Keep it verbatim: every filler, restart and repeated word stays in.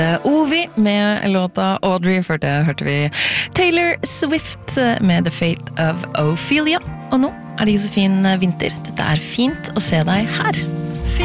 Ovi med låta Audrey, før det hørte vi Taylor Swift med The Fate of Ophelia. Og nå er det Josefin Winther. Dette er fint å se deg her.